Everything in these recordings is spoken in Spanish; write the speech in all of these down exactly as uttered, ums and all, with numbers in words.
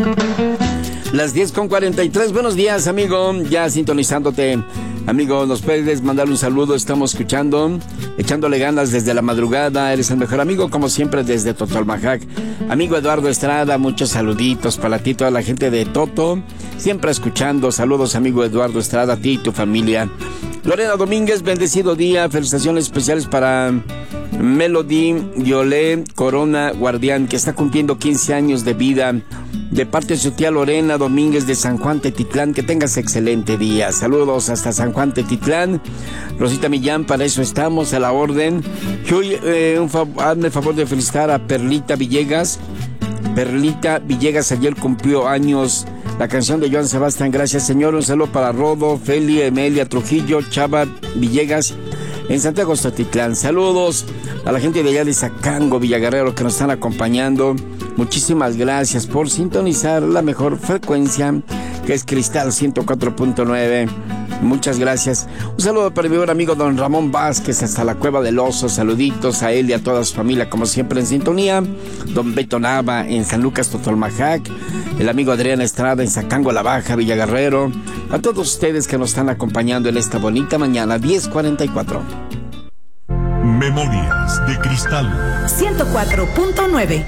Las diez con cuarenta y tres. Buenos días, amigo. Ya sintonizándote. Amigo, nos puedes mandar un saludo. Estamos escuchando, echándole ganas desde la madrugada. Eres el mejor amigo, como siempre, desde Totalmajac. Amigo Eduardo Estrada, muchos saluditos para ti, toda la gente de Toto. Siempre escuchando. Saludos, amigo Eduardo Estrada, a ti y tu familia. Lorena Domínguez, bendecido día. Felicitaciones especiales para Melody Yolé Corona Guardián, que está cumpliendo quince años de vida. De parte de su tía Lorena Domínguez de San Juan Tetitlán, que tengas excelente día. Saludos hasta San Juan Tetitlán. Rosita Millán, para eso estamos, a la orden. Hoy, eh, un fav- hazme el favor de felicitar a Perlita Villegas. Perlita Villegas ayer cumplió años. La canción de Joan Sebastián, gracias señor. Un saludo para Rodo, Feli, Emelia Trujillo, Chava Villegas en Santiago Tetitlán. Saludos a la gente de allá de Zacango, Villaguerrero, que nos están acompañando. Muchísimas gracias por sintonizar la mejor frecuencia, que es Cristal ciento cuatro punto nueve. Muchas gracias. Un saludo para mi buen amigo don Ramón Vázquez hasta la Cueva del Oso. Saluditos a él y a toda su familia, como siempre en sintonía. Don Beto Nava en San Lucas Totalmajac. El amigo Adrián Estrada en Zacango La Baja, Villaguerrero. A todos ustedes que nos están acompañando en esta bonita mañana, diez cuarenta y cuatro. Memorias de Cristal ciento cuatro punto nueve.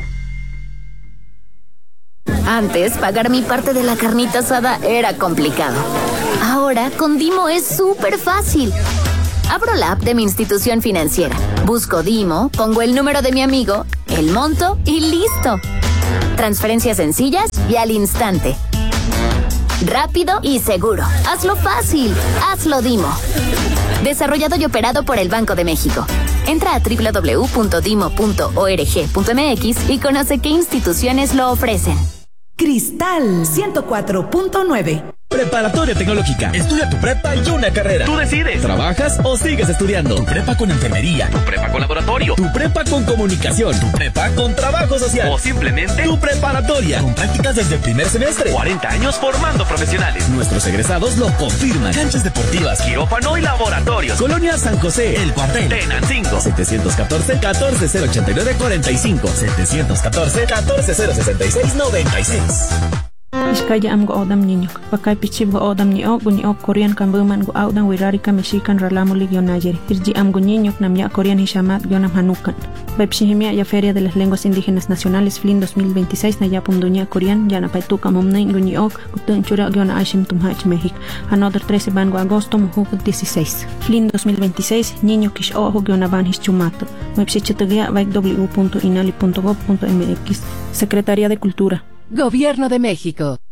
Antes, pagar mi parte de la carnita asada era complicado. Ahora, con Dimo es súper fácil. Abro la app de mi institución financiera, busco Dimo, pongo el número de mi amigo, el monto y listo. Transferencias sencillas y al instante. Rápido y seguro. Hazlo fácil. Hazlo Dimo. Desarrollado y operado por el Banco de México. Entra a doble u doble u doble u punto dimo punto org punto m x y conoce qué instituciones lo ofrecen. Cristal ciento cuatro punto nueve. Preparatoria Tecnológica. Estudia tu prepa y una carrera. Tú decides. ¿Trabajas o sigues estudiando? Tu prepa con enfermería. Tu prepa con laboratorio. Tu prepa con comunicación. Tu prepa con trabajo social. O simplemente tu preparatoria. Con prácticas desde el primer semestre. cuarenta años formando profesionales. Nuestros egresados lo confirman. Canchas deportivas, quirófano y laboratorios. Colonia San José, El Cuartel, Tenancingo. setecientos catorce, catorce cero ochenta y nueve cuarenta y cinco. setecientos catorce, catorce cero sesenta y seis noventa y seis. Iskaya am go odam niño, pakay pichib go odam ni o guni o Korean kambuman go audan wirarika mexican ralamu ligionayeri. Irji am go niño namya Korean hishamat gionam hanukan. Bepshihimia ya Feria de las Lenguas Indígenas Nacionales Flin dos mil veintiséis na yapum dunia Korean yana paituka momnain guni ok gutun chura giona ashim tumhach México. Another trece ban go agosto mujuk dieciséis. Flin dos mil veintiséis niño kish o giona ban hischumato. Mepsichitagia vaik w punto inali punto gov punto m x. Secretaría de Cultura. Gobierno de México.